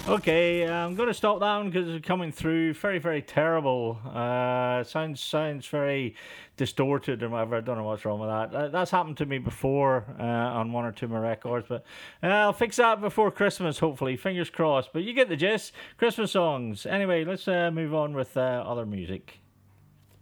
Okay, I'm going to stop that one because it's coming through very, very terrible. Sounds very distorted or whatever. I don't know what's wrong with that. That's happened to me before on one or two of my records, but I'll fix that before Christmas, hopefully. Fingers crossed. But you get the gist. Christmas songs. Anyway, let's move on with other music.